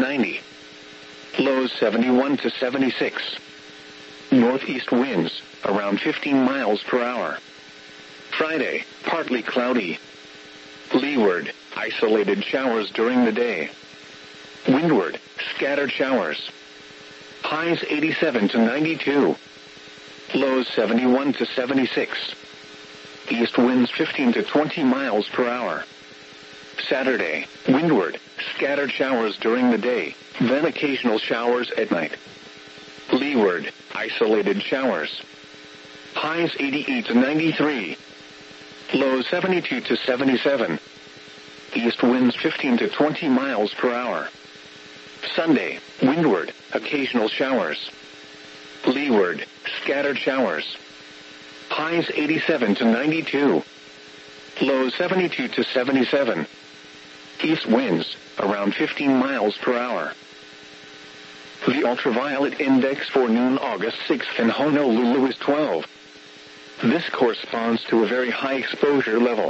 90. Lows 71 to 76. Northeast winds, around 15 miles per hour. Friday, partly cloudy. Leeward, isolated showers during the day. Windward, scattered showers. Highs 87 to 92. Lows 71 to 76. East winds 15 to 20 miles per hour. Saturday, windward, scattered showers during the day, then occasional showers at night. Leeward, isolated showers. Highs 88 to 93. Lows 72 to 77. East winds 15 to 20 miles per hour. Sunday, windward, occasional showers. Leeward, scattered showers. Highs 87 to 92. Lows 72 to 77. East winds, around 15 miles per hour. The ultraviolet index for noon August 6th in Honolulu is 12. This corresponds to a very high exposure level.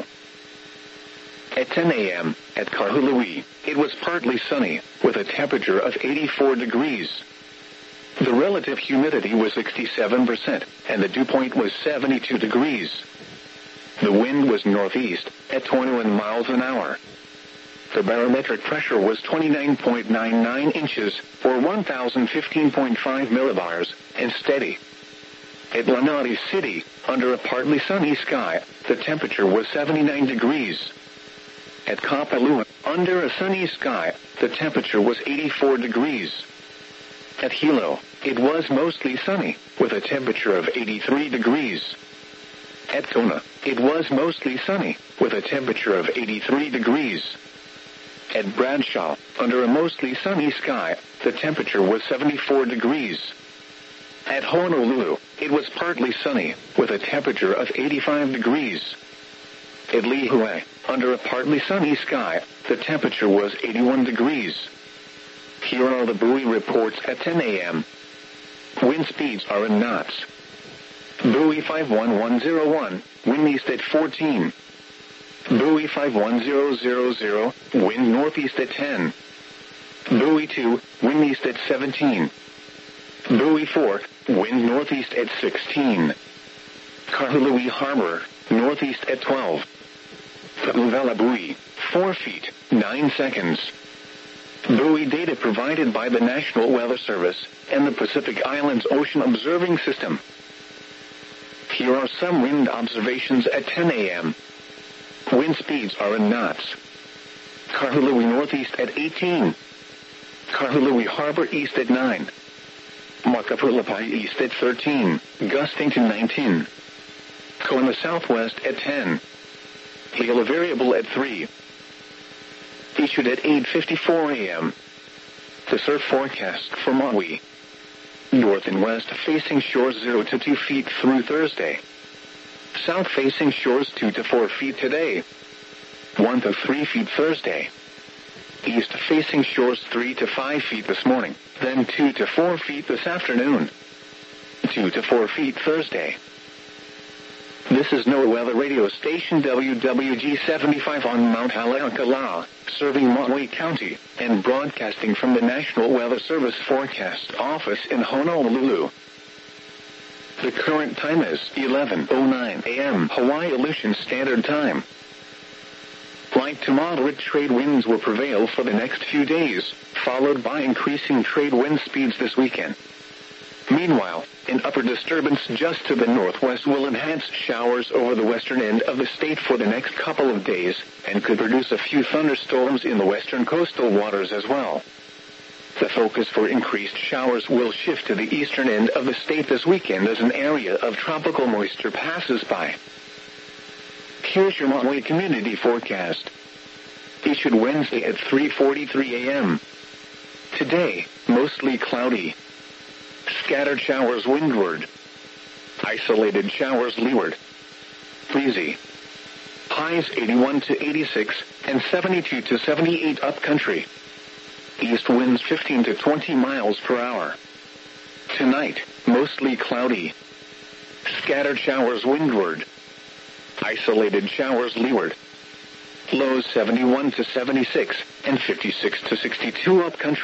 At 10 a.m., at Kahului, it was partly sunny, with a temperature of 84 degrees. The relative humidity was 67%, and the dew point was 72 degrees. The wind was northeast, at 21 miles an hour. The barometric pressure was 29.99 inches, or 1,015.5 millibars, and steady. At Lanai City, under a partly sunny sky, the temperature was 79 degrees. At Kapalua, under a sunny sky, the temperature was 84 degrees. At Hilo, it was mostly sunny, with a temperature of 83 degrees. At Kona, it was mostly sunny, with a temperature of 83 degrees. At Bradshaw, under a mostly sunny sky, the temperature was 74 degrees. At Honolulu, it was partly sunny, with a temperature of 85 degrees. At Lihue, under a partly sunny sky, the temperature was 81 degrees. Here are the buoy reports at 10 a.m. Wind speeds are in knots. Buoy 51101, wind east at 14. Buoy 51000, wind northeast at 10. Buoy 2, wind east at 17. Buoy 4, wind northeast at 16. Kahului Harbor, northeast at 12. Paluvela buoy, 4 feet, 9 seconds. Buoy data provided by the National Weather Service and the Pacific Islands Ocean Observing System. Here are some wind observations at 10 a.m. Wind speeds are in knots. Kahului northeast at 18. Kahului Harbor east at 9. Makapulapai east at 13, gusting to 19. Kona southwest at 10. Hilo variable at 3. Issued at 8:54 a.m. The surf forecast for Maui. North and west facing shores 0 to 2 feet through Thursday. South facing shores 2 to 4 feet today. 1 to 3 feet Thursday. East facing shores 3 to 5 feet this morning, then 2 to 4 feet this afternoon. 2 to 4 feet Thursday. This is NOAA Weather Radio Station WWG-75 on Mount Haleakala, serving Maui County, and broadcasting from the National Weather Service Forecast Office in Honolulu. The current time is 11:09 a.m. Hawaii Aleutian Standard Time. Light to moderate trade winds will prevail for the next few days, followed by increasing trade wind speeds this weekend. Meanwhile, an upper disturbance just to the northwest will enhance showers over the western end of the state for the next couple of days, and could produce a few thunderstorms in the western coastal waters as well. The focus for increased showers will shift to the eastern end of the state this weekend as an area of tropical moisture passes by. Here's your Maui community forecast. Issued Wednesday at 3:43 a.m. Today, mostly cloudy. Scattered showers windward. Isolated showers leeward. Breezy. Highs 81 to 86 and 72 to 78 upcountry. East winds 15 to 20 miles per hour. Tonight, mostly cloudy. Scattered showers windward. Isolated showers leeward. Lows 71 to 76 and 56 to 62 upcountry.